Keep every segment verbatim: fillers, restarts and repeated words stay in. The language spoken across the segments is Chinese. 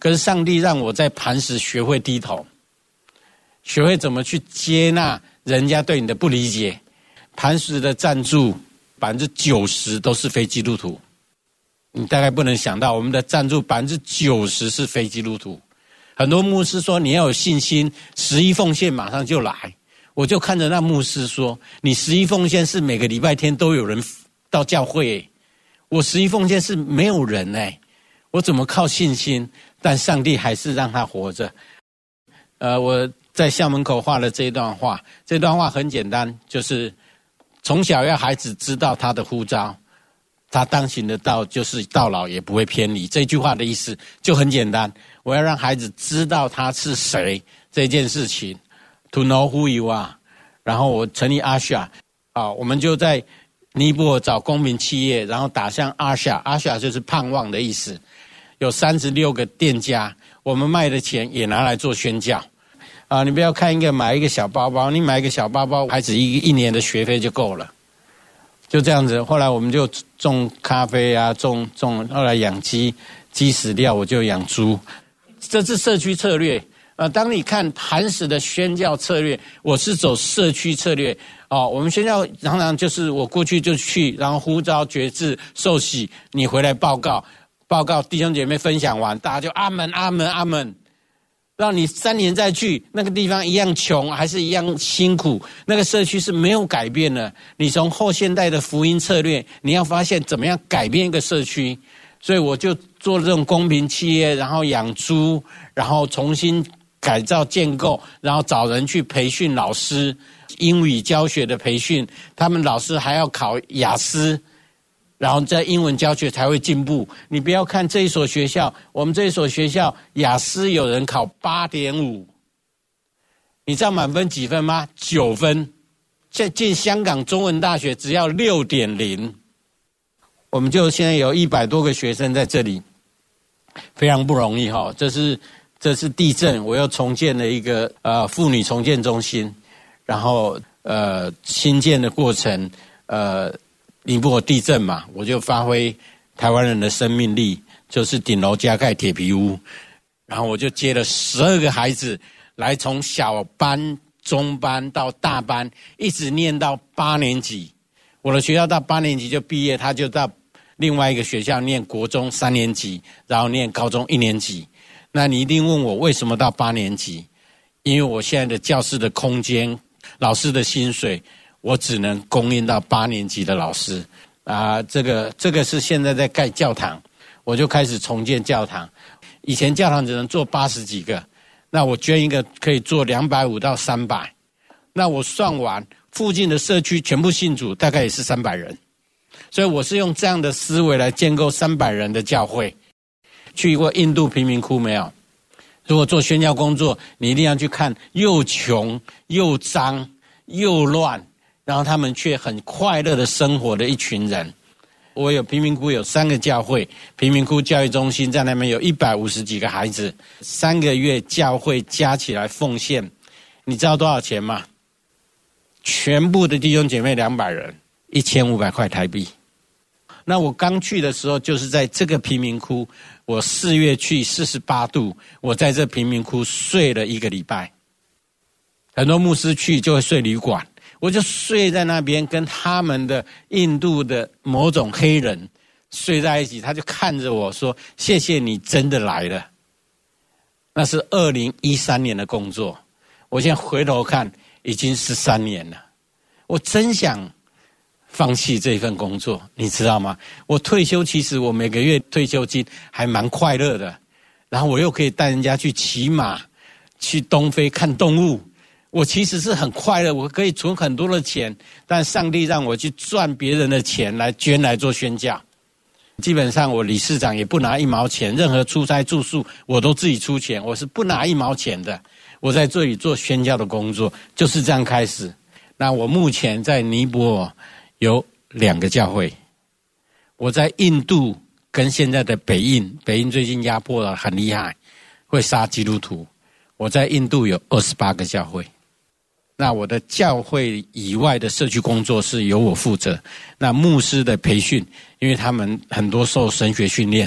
可是上帝让我在磐石学会低头，学会怎么去接纳人家对你的不理解。磐石的赞助百分之九十都是非基督徒，你大概不能想到，我们的赞助百分之九十是非基督徒。很多牧师说你要有信心，十一奉献马上就来。我就看着那牧师说，你十一奉献是每个礼拜天都有人到教会、欸，我十一奉献是没有人哎、欸，我怎么靠信心？但上帝还是让他活着。呃，我在校门口画了这一段话，这段话很简单，就是从小要孩子知道他的呼召，他当行的道就是到老也不会偏离。这句话的意思就很简单，我要让孩子知道他是谁这件事情。To know who you are， 然后我成立阿夏，啊，我们就在尼泊尔找公民企业，然后打向阿夏，阿夏就是盼望的意思。有三十六个店家，我们卖的钱也拿来做宣教。啊，你不要看一个买一个小包包，你买一个小包包，孩子一一年的学费就够了。就这样子，后来我们就种咖啡啊，种种，后来养鸡，鸡死掉我就养猪，这是社区策略。呃，当你看磐石的宣教策略，我是走社区策略哦。我们宣教常常就是我过去就去，然后呼召决志受洗，你回来报告，报告弟兄姐妹分享完，大家就阿门阿门阿门。让你三年再去，那个地方一样穷，还是一样辛苦，那个社区是没有改变的。你从后现代的福音策略，你要发现怎么样改变一个社区。所以我就做这种公平企业，然后养猪，然后重新改造建构，然后找人去培训老师，英语教学的培训，他们老师还要考雅思，然后在英文教学才会进步。你不要看这一所学校，我们这一所学校雅思有人考 八点五， 你知道满分几分吗？九分。在进香港中文大学只要 六点零， 我们就现在有一百多个学生在这里，非常不容易哈。这是这是地震，我又重建了一个呃妇女重建中心，然后呃新建的过程，呃尼泊尔地震嘛，我就发挥台湾人的生命力，就是顶楼加盖铁皮屋，然后我就接了十二个孩子来，从小班、中班到大班，一直念到八年级。我的学校到八年级就毕业，他就到另外一个学校念国中三年级，然后念高中一年级。那你一定问我为什么到八年级？因为我现在的教室的空间、老师的薪水，我只能供应到八年级的老师啊。这个这个是现在在盖教堂，我就开始重建教堂。以前教堂只能坐八十几个，那我捐一个可以坐两百五到三百。那我算完，附近的社区全部信主，大概也是三百人。所以我是用这样的思维来建构三百人的教会。去过印度贫民窟没有？如果做宣教工作，你一定要去看又穷又脏又乱，然后他们却很快乐的生活的一群人。我有贫民窟有三个教会，贫民窟教育中心在那边有一百五十几个孩子，三个月教会加起来奉献，你知道多少钱吗？全部的弟兄姐妹两百人，一千五百块台币。那我刚去的时候就是在这个贫民窟，我四月去四十八度，我在这贫民窟睡了一个礼拜。很多牧师去就会睡旅馆，我就睡在那边，跟他们的印度的某种黑人睡在一起，他就看着我说：“谢谢你真的来了。”那是二零一三年的工作，我现在回头看已经十三年了。我真想放弃这份工作，你知道吗？我退休，其实我每个月退休金还蛮快乐的，然后我又可以带人家去骑马，去东非看动物，我其实是很快乐，我可以存很多的钱，但上帝让我去赚别人的钱来捐来做宣教。基本上我理事长也不拿一毛钱，任何出差住宿我都自己出钱，我是不拿一毛钱的。我在这里做宣教的工作就是这样开始。那我目前在尼泊尔有两个教会，我在印度跟现在的北印，北印最近压迫了很厉害，会杀基督徒。我在印度有二十八个教会。那我的教会以外的社区工作是由我负责。那牧师的培训，因为他们很多受神学训练，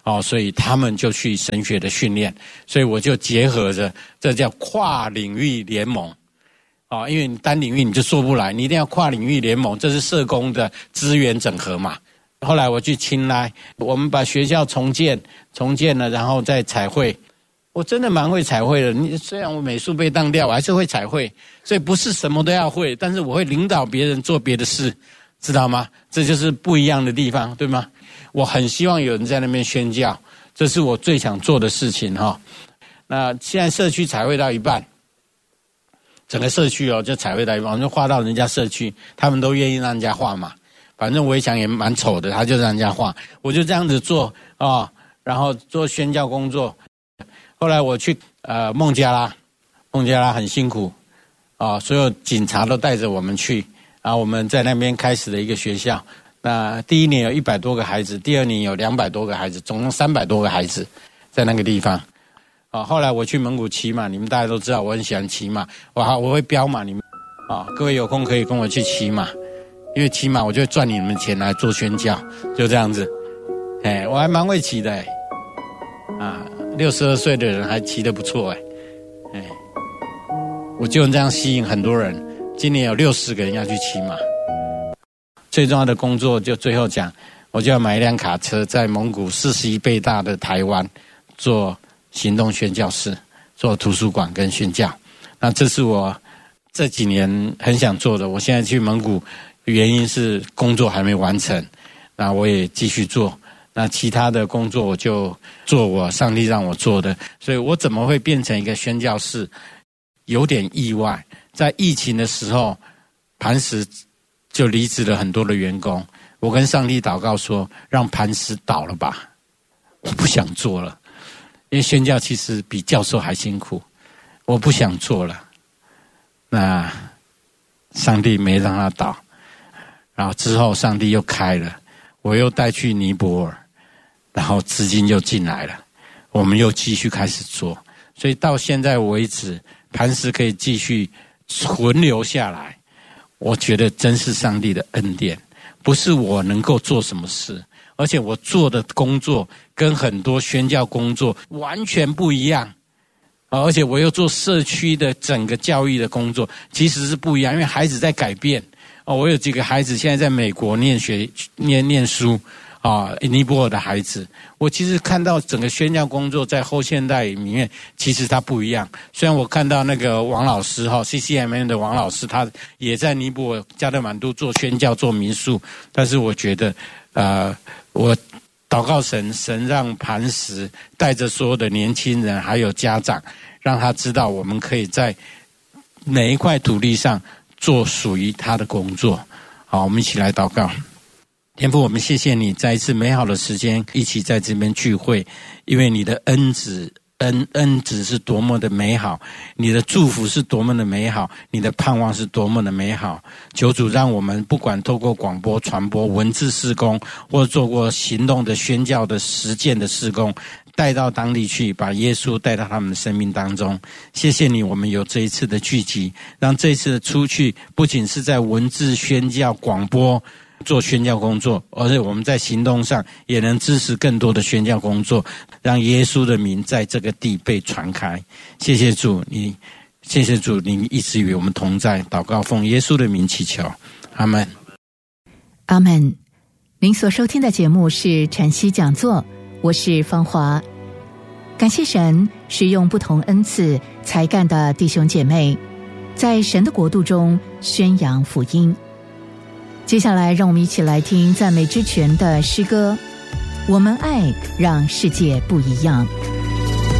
哦，所以他们就去神学的训练，所以我就结合着，这叫跨领域联盟。哦，因为你单领域你就做不来，你一定要跨领域联盟，这是社工的资源整合嘛。后来我去青莱，我们把学校重建，重建了，然后再彩绘。我真的蛮会彩绘的，你虽然我美术被当掉，我还是会彩绘，所以不是什么都要会，但是我会领导别人做别的事，知道吗？这就是不一样的地方，对吗？我很希望有人在那边宣教，这是我最想做的事情哈。那现在社区彩绘到一半，整个社区哦就彩绘到一半，我就画到人家社区，他们都愿意让人家画嘛。反正围墙也蛮丑的，他就让人家画，我就这样子做啊、哦，然后做宣教工作。后来我去呃孟加拉，孟加拉很辛苦啊、哦，所有警察都带着我们去，然后我们在那边开始了一个学校。那第一年有一百多个孩子，第二年有两百多个孩子，总共三百多个孩子在那个地方。啊、哦，后来我去蒙古骑马，你们大家都知道我很喜欢骑马，我好我会飙马，你们啊、哦，各位有空可以跟我去骑马，因为骑马我就会赚你们钱来做宣教，就这样子。哎，我还蛮会骑的哎，啊。六十二岁的人还骑得不错哎，哎，我就这样吸引很多人。今年有六十个人要去骑马。最重要的工作就最后讲，我就要买一辆卡车，在蒙古四十一倍大的台湾做行动宣教室，做图书馆跟宣教。那这是我这几年很想做的。我现在去蒙古，原因是工作还没完成，那我也继续做。那其他的工作我就做我上帝让我做的，所以我怎么会变成一个宣教士？有点意外，在疫情的时候，磐石就离职了很多的员工。我跟上帝祷告说，让磐石倒了吧，我不想做了，因为宣教其实比教授还辛苦，我不想做了。那上帝没让他倒，然后之后上帝又开了，我又带去尼泊尔。然后资金又进来了，我们又继续开始做，所以到现在为止，磐石可以继续存留下来，我觉得真是上帝的恩典，不是我能够做什么事，而且我做的工作跟很多宣教工作完全不一样，而且我又做社区的整个教育的工作，其实是不一样，因为孩子在改变。哦，我有几个孩子现在在美国念学念念书。啊，尼泊尔的孩子，我其实看到整个宣教工作在后现代里面，其实它不一样。虽然我看到那个王老师哈 ，C C M N 的王老师，他也在尼泊尔加德满都做宣教、做民宿，但是我觉得，呃，我祷告神，神让磐石带着所有的年轻人还有家长，让他知道我们可以在每一块土地上做属于他的工作。好，我们一起来祷告。天父，我们谢谢你在一次美好的时间一起在这边聚会，因为你的恩旨恩恩旨是多么的美好，你的祝福是多么的美好，你的盼望是多么的美好。求主让我们不管透过广播传播、文字事工，或者做过行动的宣教的实践的事工，带到当地去，把耶稣带到他们的生命当中。谢谢你，我们有这一次的聚集，让这一次的出去不仅是在文字宣教广播做宣教工作，而且我们在行动上也能支持更多的宣教工作，让耶稣的名在这个地被传开。谢谢主，你谢谢主，你一直与我们同在。祷告奉耶稣的名祈求，阿们。 阿们。您所收听的节目是晨曦讲座，我是芳华。感谢神使用不同恩赐才干的弟兄姐妹，在神的国度中宣扬福音。接下来让我们一起来听赞美之泉的诗歌，我们爱让世界不一样。